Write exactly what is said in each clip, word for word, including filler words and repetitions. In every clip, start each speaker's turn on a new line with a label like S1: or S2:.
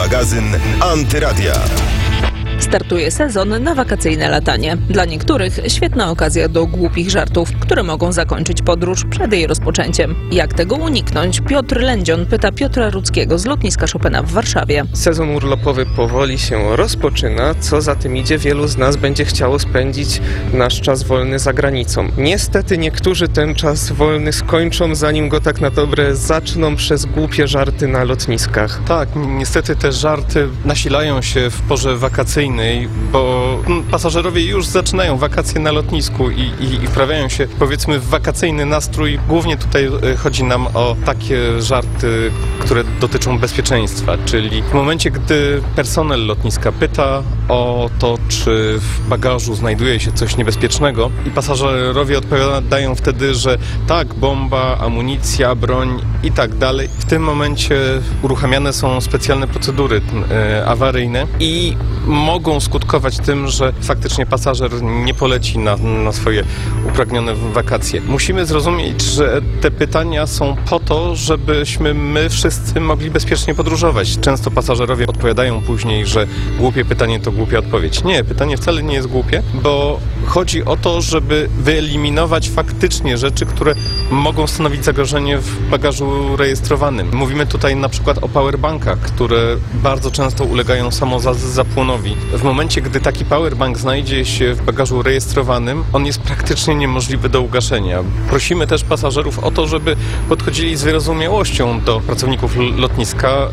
S1: magazyn Antyradia.
S2: Startuje sezon na wakacyjne latanie. Dla niektórych świetna okazja do głupich żartów, które mogą zakończyć podróż przed jej rozpoczęciem. Jak tego uniknąć? Piotr Lędzion pyta Piotra Rudzkiego z lotniska Chopina w Warszawie.
S3: Sezon urlopowy powoli się rozpoczyna, co za tym idzie, wielu z nas będzie chciało spędzić nasz czas wolny za granicą. Niestety niektórzy ten czas wolny skończą, zanim go tak na dobre zaczną, przez głupie żarty na lotniskach.
S4: Tak, niestety te żarty nasilają się w porze wakacyjnej, bo pasażerowie już zaczynają wakacje na lotnisku i, i, i wprawiają się, powiedzmy, w wakacyjny nastrój. Głównie tutaj chodzi nam o takie żarty, które dotyczą bezpieczeństwa, czyli w momencie, gdy personel lotniska pyta o to, czy w bagażu znajduje się coś niebezpiecznego i pasażerowie odpowiadają wtedy, że tak, bomba, amunicja, broń i tak dalej. W tym momencie uruchamiane są specjalne procedury e, awaryjne i mogą skutkować tym, że faktycznie pasażer nie poleci na, na swoje upragnione wakacje. Musimy zrozumieć, że te pytania są po to, żebyśmy my wszyscy mogli bezpiecznie podróżować. Często pasażerowie odpowiadają później, że głupie pytanie to głupia odpowiedź. Nie, pytanie wcale nie jest głupie, bo chodzi o to, żeby wyeliminować faktycznie rzeczy, które mogą stanowić zagrożenie w bagażu rejestrowanym. Mówimy tutaj na przykład o powerbankach, które bardzo często ulegają samozapłonowi. W momencie, gdy taki powerbank znajdzie się w bagażu rejestrowanym, on jest praktycznie niemożliwy do ugaszenia. Prosimy też pasażerów o to, żeby podchodzili z wyrozumiałością do pracowników lotniska,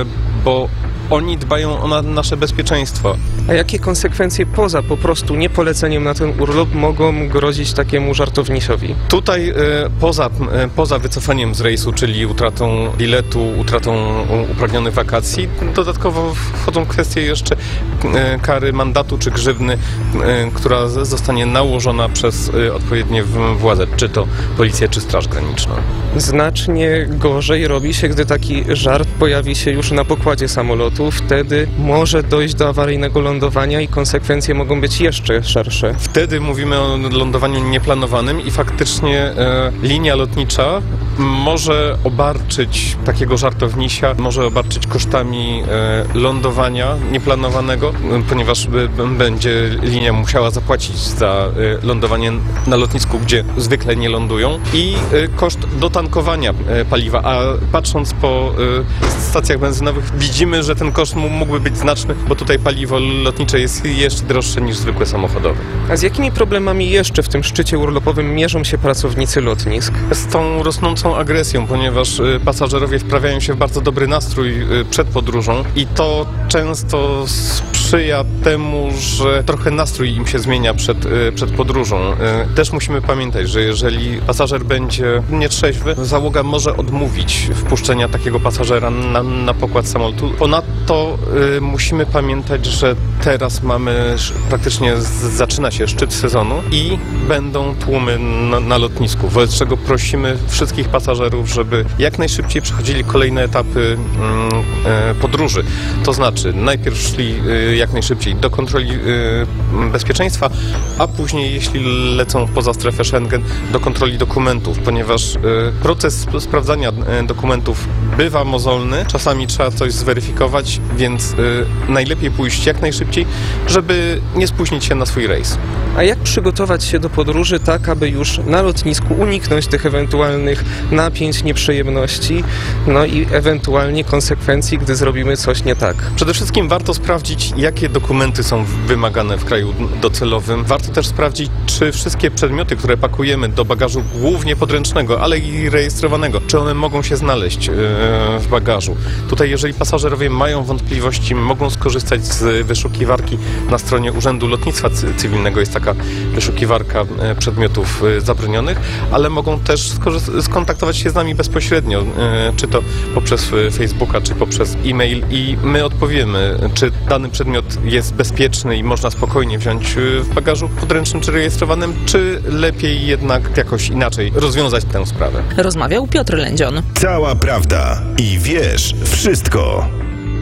S4: bo oni dbają o na nasze bezpieczeństwo.
S3: A jakie konsekwencje poza po prostu niepoleceniem na ten urlop mogą grozić takiemu żartownisiowi?
S4: Tutaj e, poza, e, poza wycofaniem z rejsu, czyli utratą biletu, utratą upragnionych wakacji, dodatkowo wchodzą kwestie jeszcze e, kary mandatu czy grzywny, e, która z, zostanie nałożona przez e, odpowiednie władze, czy to policję, czy Straż Graniczną.
S3: Znacznie gorzej robi się, gdy taki żart pojawi się już na pokładzie samolotu. Wtedy może dojść do awaryjnego lądowania i konsekwencje mogą być jeszcze szersze.
S4: Wtedy mówimy o lądowaniu nieplanowanym i faktycznie e, linia lotnicza może obarczyć takiego żartownisia, może obarczyć kosztami e, lądowania nieplanowanego, ponieważ b, b, będzie linia musiała zapłacić za e, lądowanie na lotnisku, gdzie zwykle nie lądują, i e, koszt dotankowania e, paliwa. A patrząc po e, stacjach benzynowych, widzimy, że ten koszt mógłby być znaczny, bo tutaj paliwo lotnicze jest jeszcze droższe niż zwykłe samochodowe.
S3: A z jakimi problemami jeszcze w tym szczycie urlopowym mierzą się pracownicy lotnisk?
S4: Z tą rosnącą agresją, ponieważ pasażerowie wprawiają się w bardzo dobry nastrój przed podróżą i to często sprzyja temu, że trochę nastrój im się zmienia przed, przed podróżą. Też musimy pamiętać, że jeżeli pasażer będzie nietrzeźwy, załoga może odmówić wpuszczenia takiego pasażera na, na pokład samolotu. Ponadto y, musimy pamiętać, że teraz mamy, praktycznie z, zaczyna się szczyt sezonu i będą tłumy na, na lotnisku, wobec czego prosimy wszystkich pasażerów, żeby jak najszybciej przechodzili kolejne etapy y, y, podróży. To znaczy najpierw szli y, jak najszybciej do kontroli y, bezpieczeństwa, a później, jeśli lecą poza strefę Schengen, do kontroli dokumentów, ponieważ y, proces sprawdzania y, dokumentów bywa mozolny, czasami trzeba coś zweryfikować, więc y, najlepiej pójść jak najszybciej, żeby nie spóźnić się na swój rejs.
S3: A jak przygotować się do podróży tak, aby już na lotnisku uniknąć tych ewentualnych napięć, nieprzyjemności, no i ewentualnie konsekwencji, gdy zrobimy coś nie tak?
S4: Przede wszystkim warto sprawdzić, jakie dokumenty są wymagane w kraju docelowym. Warto też sprawdzić, czy wszystkie przedmioty, które pakujemy do bagażu głównie podręcznego, ale i rejestrowanego, czy one mogą się znaleźć yy, w bagażu. Tutaj, jeżeli pasażerowie mają wątpliwości, mogą skorzystać z wyszukiwarki na stronie Urzędu Lotnictwa Cywilnego. Jest taka wyszukiwarka przedmiotów zabronionych, ale mogą też skontaktować się z nami bezpośrednio, czy to poprzez Facebooka, czy poprzez e-mail, i my odpowiemy, czy dany przedmiot jest bezpieczny i można spokojnie wziąć w bagażu podręcznym czy rejestrowanym, czy lepiej jednak jakoś inaczej rozwiązać tę sprawę.
S2: Rozmawiał Piotr Lędzion.
S1: Cała prawda i wiesz wszystko.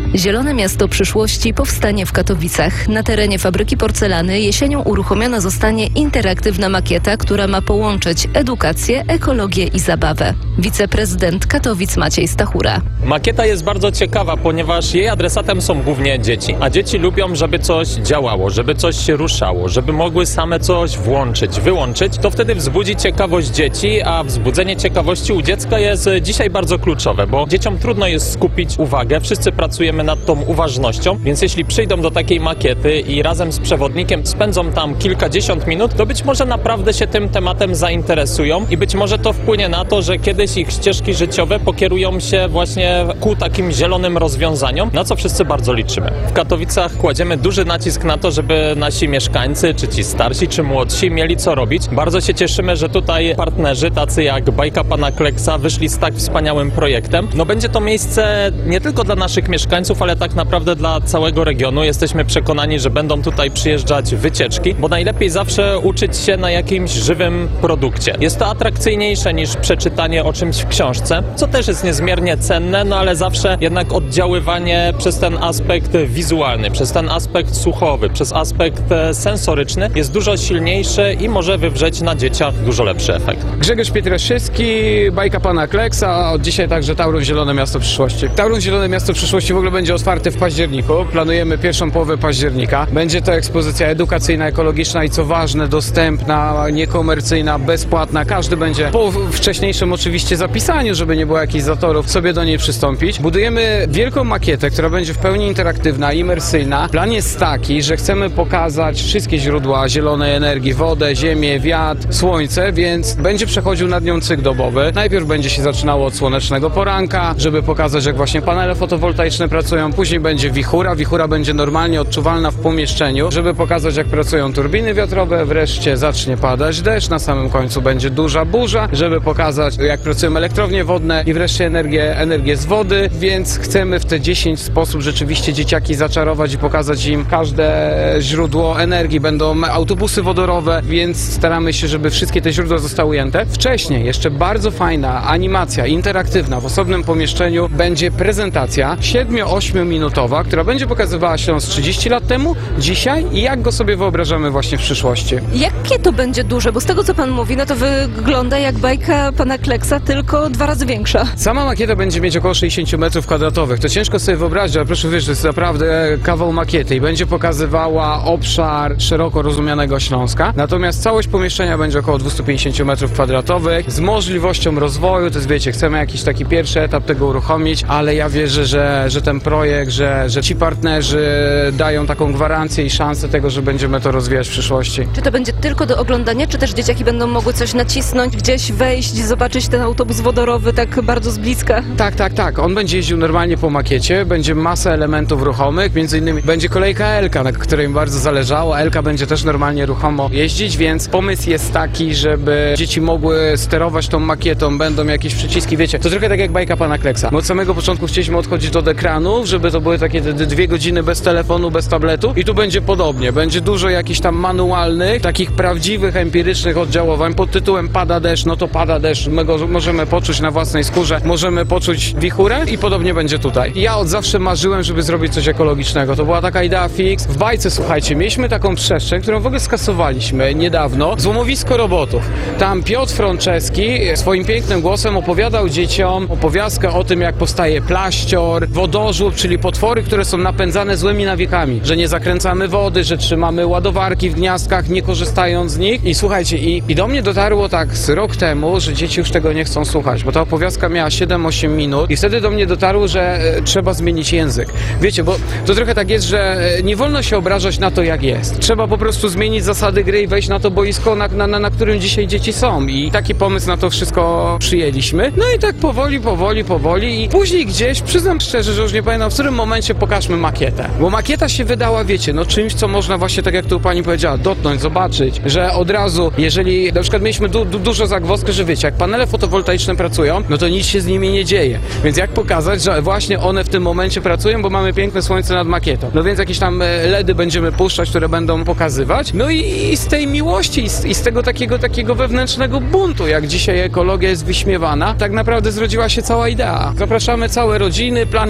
S5: Zielone Miasto Przyszłości powstanie w Katowicach. Na terenie fabryki porcelany jesienią uruchomiona zostanie interaktywna makieta, która ma połączyć edukację, ekologię i zabawę. Wiceprezydent Katowic Maciej Stachura.
S6: Makieta jest bardzo ciekawa, ponieważ jej adresatem są głównie dzieci. A dzieci lubią, żeby coś działało, żeby coś się ruszało, żeby mogły same coś włączyć, wyłączyć. To wtedy wzbudzi ciekawość dzieci, a wzbudzenie ciekawości u dziecka jest dzisiaj bardzo kluczowe, bo dzieciom trudno jest skupić uwagę. Wszyscy pracujemy nad tą uważnością, więc jeśli przyjdą do takiej makiety i razem z przewodnikiem spędzą tam kilkadziesiąt minut, to być może naprawdę się tym tematem zainteresują i być może to wpłynie na to, że kiedyś ich ścieżki życiowe pokierują się właśnie ku takim zielonym rozwiązaniom, na co wszyscy bardzo liczymy. W Katowicach kładziemy duży nacisk na to, żeby nasi mieszkańcy, czy ci starsi, czy młodsi, mieli co robić. Bardzo się cieszymy, że tutaj partnerzy tacy jak Bajka Pana Kleksa wyszli z tak wspaniałym projektem. No będzie to miejsce nie tylko dla naszych mieszkańców, ale tak naprawdę dla całego regionu. Jesteśmy przekonani, że będą tutaj przyjeżdżać wycieczki, bo najlepiej zawsze uczyć się na jakimś żywym produkcie. Jest to atrakcyjniejsze niż przeczytanie o czymś w książce, co też jest niezmiernie cenne, no ale zawsze jednak oddziaływanie przez ten aspekt wizualny, przez ten aspekt słuchowy, przez aspekt sensoryczny jest dużo silniejszy i może wywrzeć na dzieciach dużo lepszy efekt.
S7: Grzegorz Pietraszewski, Bajka Pana Kleksa, a od dzisiaj także Tauron Zielone Miasto Przyszłości. Tauron Zielone Miasto Przyszłości w ogóle będzie otwarte w październiku. Planujemy pierwszą połowę października. Będzie to ekspozycja edukacyjna, ekologiczna i co ważne, dostępna, niekomercyjna, bezpłatna. Każdy będzie po wcześniejszym oczywiście zapisaniu, żeby nie było jakichś zatorów, sobie do niej przystąpić. Budujemy wielką makietę, która będzie w pełni interaktywna, imersyjna. Plan jest taki, że chcemy pokazać wszystkie źródła zielonej energii, wodę, ziemię, wiatr, słońce, więc będzie przechodził nad nią cykl dobowy. Najpierw będzie się zaczynało od słonecznego poranka, żeby pokazać, jak właśnie panele fotowoltaiczne pracują. Później będzie wichura. Wichura będzie normalnie odczuwalna w pomieszczeniu, żeby pokazać, jak pracują turbiny wiatrowe. Wreszcie zacznie padać deszcz. Na samym końcu będzie duża burza, żeby pokazać, jak pracują elektrownie wodne i wreszcie energię, energię z wody, więc chcemy w te dziesięć sposób rzeczywiście dzieciaki zaczarować i pokazać im każde źródło energii. Będą autobusy wodorowe, więc staramy się, żeby wszystkie te źródła zostały ujęte. Wcześniej jeszcze bardzo fajna animacja interaktywna w osobnym pomieszczeniu będzie prezentacja siedmiu-ośmiu minutowa, która będzie pokazywała się z trzydzieści lat temu, dzisiaj i jak go sobie wyobrażamy właśnie w przyszłości.
S5: Jakie to będzie duże? Bo z tego, co pan mówi, no to wygląda jak Bajka Pana Kleksa, tylko dwa razy większa.
S7: Sama makieta będzie mieć około sześćdziesiąt metrów kwadratowych. To ciężko sobie wyobrazić, ale proszę wierzyć, to jest naprawdę kawał makiety i będzie pokazywała obszar szeroko rozumianego Śląska. Natomiast całość pomieszczenia będzie około dwieście pięćdziesiąt metrów kwadratowych z możliwością rozwoju. To jest, wiecie, chcemy jakiś taki pierwszy etap tego uruchomić, ale ja wierzę, że, że ten projekt, że, że ci partnerzy dają taką gwarancję i szansę tego, że będziemy to rozwijać w przyszłości.
S5: Czy to będzie tylko do oglądania, czy też dzieciaki będą mogły coś nacisnąć, gdzieś wejść, zobaczyć ten autobus wodorowy tak bardzo z bliska?
S7: Tak, tak, tak. On będzie jeździł normalnie po makiecie, będzie masa elementów ruchomych, między innymi będzie kolejka Elka, na której mi bardzo zależało. Elka będzie też normalnie ruchomo jeździć, więc pomysł jest taki, żeby dzieci mogły sterować tą makietą, będą jakieś przyciski, wiecie, to trochę tak jak Bajka Pana Kleksa. My od samego początku chcieliśmy odchodzić od ekranów, żeby to były takie dwie godziny bez telefonu, bez tabletu i tu będzie podobnie. Będzie dużo jakichś tam manualnych, takich prawdziwych, empirycznych oddziaływań pod tytułem pada deszcz, no to pada deszcz, my go możemy poczuć na własnej skórze, możemy poczuć wichurę i podobnie będzie tutaj. Ja od zawsze marzyłem, żeby zrobić coś ekologicznego. To była taka idea fix. W bajce, słuchajcie, mieliśmy taką przestrzeń, którą w ogóle skasowaliśmy niedawno. Złomowisko robotów. Tam Piotr Franceski swoim pięknym głosem opowiadał dzieciom opowiastkę o tym, jak powstaje plaścior, wodożób, czyli potwory, które są napędzane złymi nawykami, że nie zakręcamy wody, że trzymamy ładowarki w gniazdkach, nie korzystając z nich. I słuchajcie, i, i do mnie dotarło tak z rok temu, że dzieci już tego nie chcą słuchać, bo ta opowiastka miała siedem-osiem minut i wtedy do mnie dotarło, że e, trzeba zmienić język. Wiecie, bo to trochę tak jest, że e, nie wolno się obrażać na to, jak jest. Trzeba po prostu zmienić zasady gry i wejść na to boisko, na, na, na, na którym dzisiaj dzieci są. I taki pomysł na to wszystko przyjęliśmy. No i tak powoli, powoli, powoli i później gdzieś, przyznam szczerze, że już nie pamiętam, w którym momencie pokażmy makietę. Bo makieta się wydała, wiecie, no czymś, co można właśnie, tak jak tu pani powiedziała, dotknąć, zobaczyć, że od razu, jeżeli na przykład mieliśmy du, du, dużo zagwozdkę, że wiecie, jak panele fotowoltaiczne pracują, no to nic się z nimi nie dzieje. Więc jak pokazać, że właśnie one w tym momencie pracują, bo mamy piękne słońce nad makietą. No więc jakieś tam ledy będziemy puszczać, które będą pokazywać. No i, i z tej miłości i z, i z tego takiego, takiego wewnętrznego buntu, jak dzisiaj ekologia jest wyśmiewana, tak naprawdę zrodziła się cała idea. Zapraszamy całe rodziny, plan jest taki, że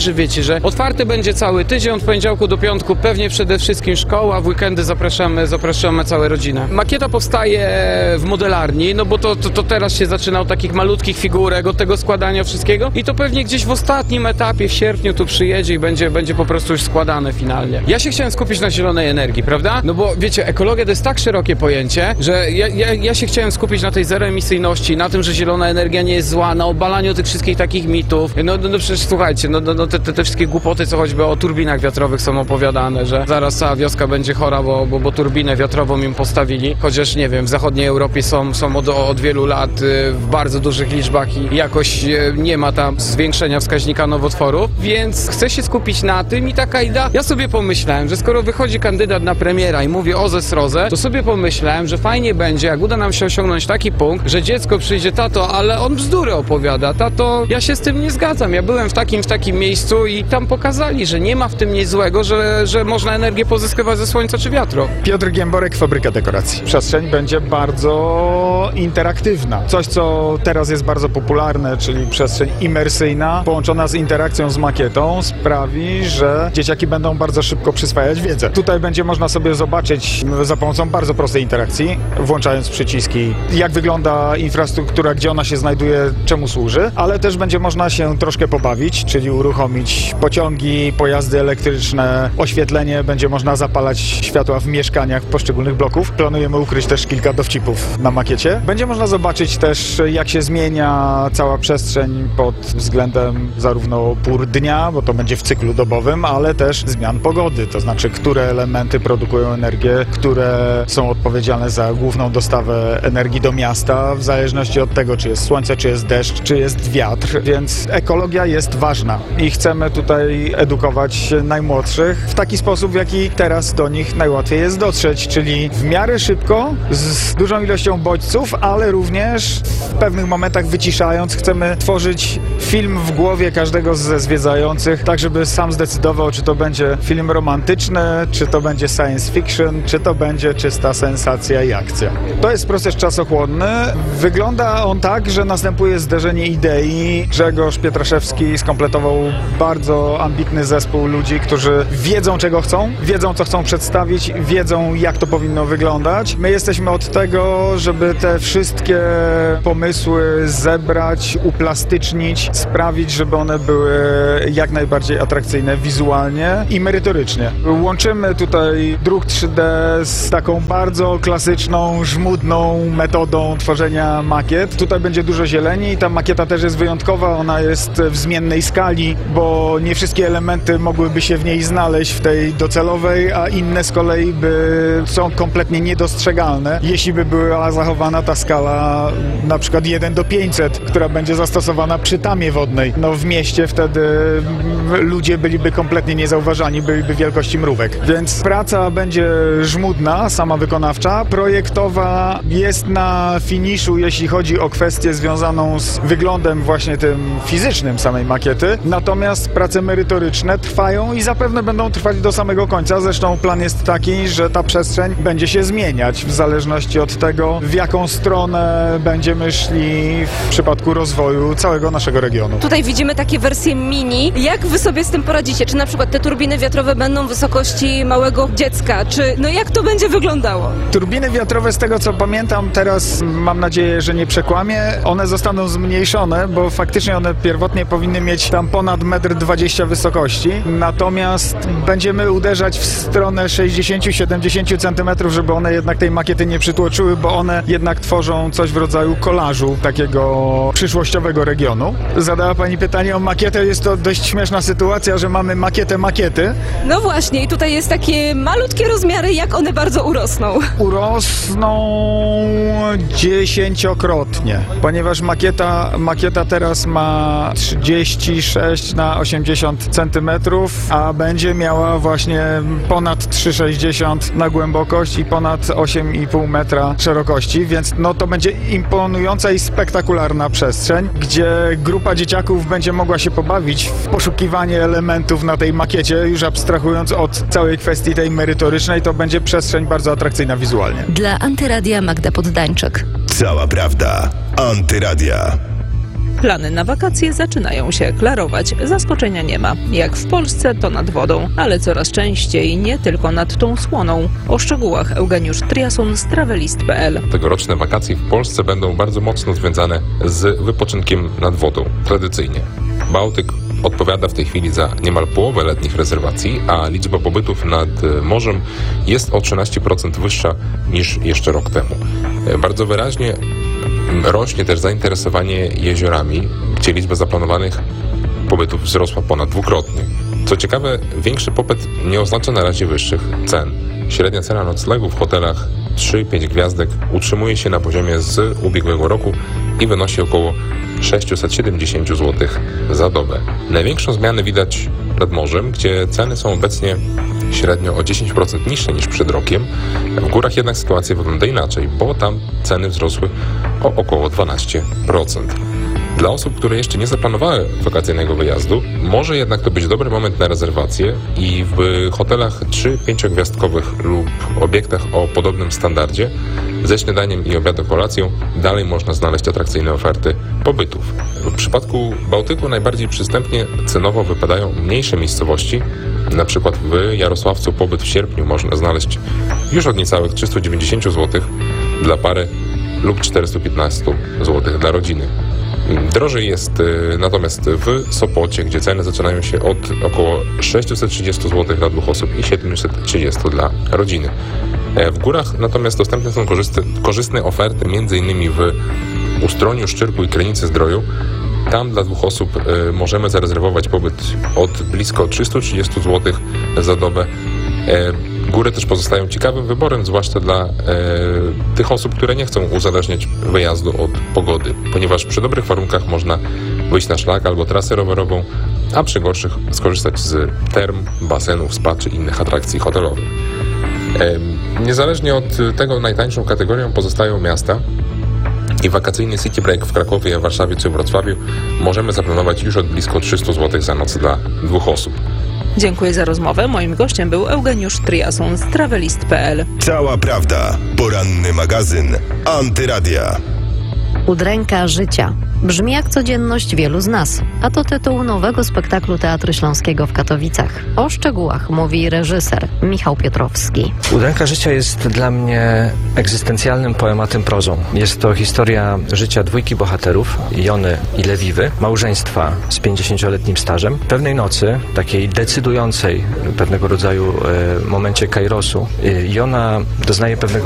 S7: że wiecie, że otwarty będzie cały tydzień, od poniedziałku do piątku pewnie przede wszystkim szkoła, w weekendy zapraszamy, zapraszamy całe rodziny. Makieta powstaje w modelarni, no bo to, to, to teraz się zaczyna od takich malutkich figurek, od tego składania wszystkiego i to pewnie gdzieś w ostatnim etapie, w sierpniu tu przyjedzie i będzie, będzie po prostu już składane finalnie. Ja się chciałem skupić na zielonej energii, prawda? No bo wiecie, ekologia to jest tak szerokie pojęcie, że ja, ja, ja się chciałem skupić na tej zeroemisyjności, na tym, że zielona energia nie jest zła, na obalaniu tych wszystkich takich mitów. No, no, no przecież słuchajcie, no, no te, te, te wszystkie głupoty, co choćby o turbinach wiatrowych są opowiadane, że zaraz cała wioska będzie chora, bo, bo, bo turbinę wiatrową im postawili, chociaż nie wiem, w zachodniej Europie są, są od, od wielu lat y, w bardzo dużych liczbach i jakoś y, nie ma tam zwiększenia wskaźnika nowotworów, więc chcę się skupić na tym i taka idea. Ja sobie pomyślałem, że skoro wychodzi kandydat na premiera i mówi o zesrodze, to sobie pomyślałem, że fajnie będzie, jak uda nam się osiągnąć taki punkt, że dziecko przyjdzie, tato, ale on bzdury opowiada, tato, ja się z tym nie zgadzam, ja byłem w takim, w takim miejscu i tam pokazali, że nie ma w tym nic złego, że, że można energię pozyskiwać ze słońca czy wiatru.
S8: Piotr Giemborek, Fabryka Dekoracji. Przestrzeń będzie bardzo interaktywna. Coś, co teraz jest bardzo popularne, czyli przestrzeń imersyjna, połączona z interakcją z makietą, sprawi, że dzieciaki będą bardzo szybko przyswajać wiedzę. Tutaj będzie można sobie zobaczyć za pomocą bardzo prostej interakcji, włączając przyciski, jak wygląda infrastruktura, gdzie ona się znajduje, czemu służy, ale też będzie można się troszkę pobawić, czyli uruchomić pociągi, pojazdy elektryczne, oświetlenie, będzie można zapalać światła w mieszkaniach poszczególnych bloków. Planujemy ukryć też kilka dowcipów na makiecie. Będzie można zobaczyć też, jak się zmienia cała przestrzeń pod względem zarówno pór dnia, bo to będzie w cyklu dobowym, ale też zmian pogody, to znaczy, które elementy produkują energię, które są odpowiedzialne za główną dostawę energii do miasta, w zależności od tego, czy jest słońce, czy jest deszcz, czy jest wiatr, więc ekologia jest ważna i chcemy tutaj edukować najmłodszych w taki sposób, w jaki teraz do nich najłatwiej jest dotrzeć, czyli w miarę szybko, z dużą ilością bodźców, ale również w pewnych momentach wyciszając. Chcemy tworzyć film w głowie każdego ze zwiedzających, tak żeby sam zdecydował, czy to będzie film romantyczny, czy to będzie science fiction, czy to będzie czysta sensacja i akcja. To jest proces czasochłonny. Wygląda on tak, że następuje zderzenie idei. Grzegorz Pietraszewski skompletował bardzo ambitny zespół ludzi, którzy wiedzą, czego chcą, wiedzą, co chcą przedstawić, wiedzą, jak to powinno wyglądać. My jesteśmy od tego, żeby te wszystkie pomysły zebrać, uplastycznić, sprawić, żeby one były jak najbardziej atrakcyjne wizualnie i merytorycznie. Łączymy tutaj druk trzy D z taką bardzo klasyczną, żmudną metodą tworzenia makiet. Tutaj będzie dużo zieleni i ta makieta też jest wyjątkowa. Ona jest w zmiennej skali, bo nie wszystkie elementy mogłyby się w niej znaleźć w tej docelowej, a inne z kolei by są kompletnie niedostrzegalne, jeśli by była zachowana ta skala na przykład jeden do pięćset, która będzie zastosowana przy tamie wodnej. No w mieście wtedy ludzie byliby kompletnie niezauważani, byliby wielkości mrówek. Więc praca będzie żmudna, sama wykonawcza. Projektowa jest na finiszu, jeśli chodzi o kwestię związaną z wyglądem właśnie tym fizycznym samej makiety. Natomiast prace merytoryczne trwają i zapewne będą trwać do samego końca. Zresztą plan jest taki, że ta przestrzeń będzie się zmieniać w zależności od tego, w jaką stronę będziemy szli w przypadku rozwoju całego naszego regionu.
S9: Tutaj widzimy takie wersje mini. Jak wy sobie z tym poradzicie? Czy na przykład te turbiny wiatrowe będą w wysokości małego dziecka? Czy no jak to będzie wyglądało?
S8: Turbiny wiatrowe, z tego co pamiętam, teraz mam nadzieję, że nie przekłamię, one zostaną zmniejszone, bo faktycznie one pierwotnie powinny mieć tam ponad metr dwadzieścia wysokości. Natomiast będziemy uderzać w stronę sześćdziesiąt do siedemdziesięciu centymetrów, żeby one jednak tej makiety nie przytłoczyły, bo one jednak tworzą coś w rodzaju kolażu takiego przyszłościowego regionu. Zadała pani pytanie o makietę. Jest to dość śmieszna sytuacja, że mamy makietę makiety.
S9: No właśnie i tutaj jest takie malutkie rozmiary, jak one bardzo urosną.
S8: Urosną dziesięciokrotnie, ponieważ makieta, makieta teraz ma trzydzieści sześć na osiemdziesiąt centymetrów, a będzie miała właśnie ponad trzy sześćdziesiąt na głębokość i ponad osiem i pół metra szerokości, więc no to będzie imponująca i spektakularna przestrzeń, gdzie grupa dzieciaków będzie mogła się pobawić w poszukiwanie elementów na tej makiecie, już abstrahując od całej kwestii tej merytorycznej, to będzie przestrzeń bardzo atrakcyjna wizualnie.
S5: Dla Antyradia Magda Poddańczyk.
S1: Cała prawda. Antyradia.
S2: Plany na wakacje zaczynają się klarować. Zaskoczenia nie ma. Jak w Polsce, to nad wodą, ale coraz częściej nie tylko nad tą słoną. O szczegółach Eugeniusz Triason z travelist kropka p l.
S10: Tegoroczne wakacje w Polsce będą bardzo mocno związane z wypoczynkiem nad wodą, tradycyjnie. Bałtyk odpowiada w tej chwili za niemal połowę letnich rezerwacji, a liczba pobytów nad morzem jest o trzynaście procent wyższa niż jeszcze rok temu. Bardzo wyraźnie rośnie też zainteresowanie jeziorami, gdzie liczba zaplanowanych pobytów wzrosła ponad dwukrotnie. Co ciekawe, większy popyt nie oznacza na razie wyższych cen. Średnia cena noclegu w hotelach trzy pięć gwiazdek utrzymuje się na poziomie z ubiegłego roku i wynosi około sześćset siedemdziesiąt złotych za dobę. Największą zmianę widać nad morzem, gdzie ceny są obecnie średnio o dziesięć procent niższe niż przed rokiem. W górach jednak sytuacja wygląda inaczej, bo tam ceny wzrosły o około dwanaście procent. Dla osób, które jeszcze nie zaplanowały wakacyjnego wyjazdu, może jednak to być dobry moment na rezerwację i w hotelach trzy pięć gwiazdkowych lub obiektach o podobnym standardzie ze śniadaniem i obiadem kolacją dalej można znaleźć atrakcyjne oferty pobytów. W przypadku Bałtyku najbardziej przystępnie cenowo wypadają mniejsze miejscowości. Na przykład w Jarosławcu pobyt w sierpniu można znaleźć już od niecałych trzysta dziewięćdziesiąt złotych dla pary lub czterysta piętnaście złotych dla rodziny. Drożej jest natomiast w Sopocie, gdzie ceny zaczynają się od około sześćset trzydzieści złotych dla dwóch osób i siedemset trzydzieści dla rodziny. W górach natomiast dostępne są korzystne, korzystne oferty m.in. w Ustroniu, Szczyrku i Krynicy Zdroju. Tam dla dwóch osób y, możemy zarezerwować pobyt od blisko trzysta trzydzieści złotych za dobę. E, góry też pozostają ciekawym wyborem, zwłaszcza dla e, tych osób, które nie chcą uzależniać wyjazdu od pogody, ponieważ przy dobrych warunkach można wyjść na szlak albo trasę rowerową, a przy gorszych skorzystać z term, basenów, spa czy innych atrakcji hotelowych. E, niezależnie od tego najtańszą kategorią pozostają miasta. I wakacyjny city break w Krakowie, Warszawie czy Wrocławiu możemy zaplanować już od blisko trzysta złotych za noc dla dwóch osób.
S2: Dziękuję za rozmowę. Moim gościem był Eugeniusz Triason z travelist kropka p l.
S1: Cała prawda. Poranny magazyn Antyradia.
S11: Udręka życia. Brzmi jak codzienność wielu z nas, a to tytuł nowego spektaklu Teatru Śląskiego w Katowicach. O szczegółach mówi reżyser Michał Piotrowski.
S12: Udręka życia jest dla mnie egzystencjalnym poematem prozą. Jest to historia życia dwójki bohaterów, Jony i Lewiwy, małżeństwa z pięćdziesięcioletnim stażem. Pewnej nocy, takiej decydującej, pewnego rodzaju e, momencie kairosu, e, Jona doznaje pewnego